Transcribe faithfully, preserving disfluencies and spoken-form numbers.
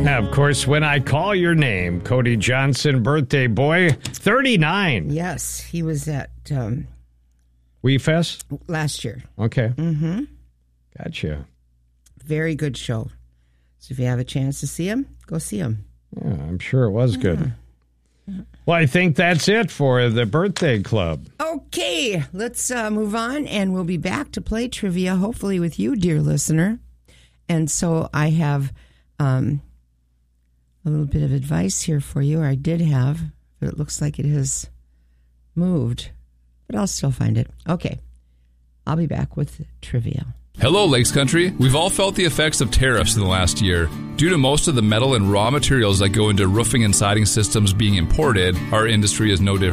Of course, when I call your name, Cody Johnson, birthday boy, thirty-nine. Yes, he was at um, Wee Fest? last year. Okay. Mm-hmm. Gotcha. Very good show. So if you have a chance to see him, go see him. Yeah, I'm sure it was yeah. good. Yeah. Well, I think that's it for the birthday club. Okay, let's uh, move on, and we'll be back to play trivia, hopefully with you, dear listener. And so I have um, a little bit of advice here for you, or I did have, but it looks like it has moved. But I'll still find it. Okay, I'll be back with trivia. Hello, Lakes Country. We've all felt the effects of tariffs in the last year. Due to most of the metal and raw materials that go into roofing and siding systems being imported, our industry is no different.